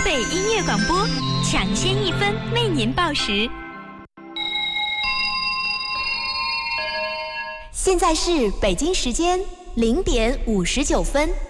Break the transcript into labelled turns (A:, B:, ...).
A: 北音乐广播，抢先1分为您报时。现在是北京时间0点59分。